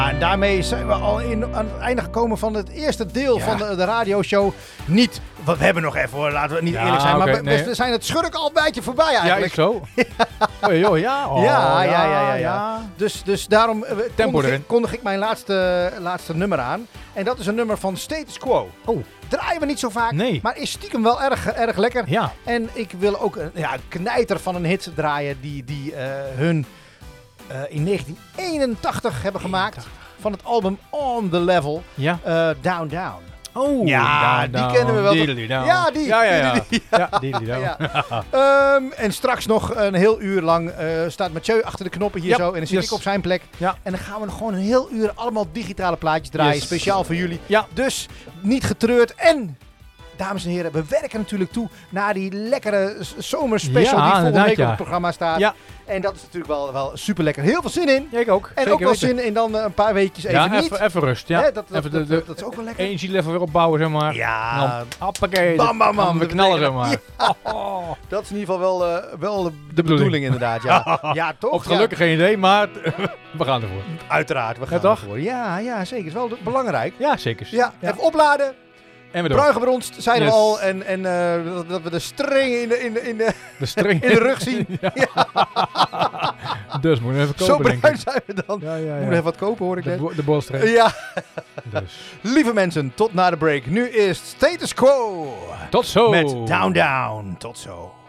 En daarmee zijn we al aan het einde gekomen van het eerste deel van de radioshow. Niet, we hebben nog even hoor, laten we niet eerlijk zijn. Maar we zijn het schurk al een beetje voorbij eigenlijk. Ja, zo. Ja. Dus daarom kondig ik mijn laatste nummer aan. En dat is een nummer van Status Quo. Oh. Draaien we niet zo vaak, nee. Maar is stiekem wel erg lekker. Ja. En ik wil ook een knijter van een hit draaien die hun in 1981 hebben gemaakt. Van het album On The Level. Ja. Down Down. Oh, ja, die kennen we wel. Ja, die. En straks nog een heel uur lang staat Mathieu achter de knoppen hier zo. En dan zit ik op zijn plek. Ja. En dan gaan we nog gewoon een heel uur allemaal digitale plaatjes draaien. Speciaal voor jullie. Ja. Dus niet getreurd. En, dames en heren, we werken natuurlijk toe naar die lekkere zomerspecial die volgende week op het programma staat. Ja. En dat is natuurlijk wel super lekker. Heel veel zin in. Ja, ik ook. En zeker ook wel zin in dan een paar weekjes even niet. Even rust. Ja. Hè, dat is ook wel lekker. Energielevel weer opbouwen, zeg maar. Ja. Hoppakee. Bam. We knallen, zeg maar. Ja. Dat is in ieder geval wel de bedoeling inderdaad. Ja, toch? Of gelukkig geen idee, maar we gaan ervoor. Uiteraard, we gaan ervoor. Ja, zeker. Is wel belangrijk. Ja, zeker. Ja, even opladen. En we bruingebronst, zeiden we al. En dat we de string in de rug zien. Ja. Dus moeten we even kopen, zo bruin zijn we dan. Ja. Moeten we even wat kopen, hoor ik net. De bolstreep. Ja. Dus. Lieve mensen, tot na de break. Nu is Status Quo. Tot zo. Met Down Down. Tot zo.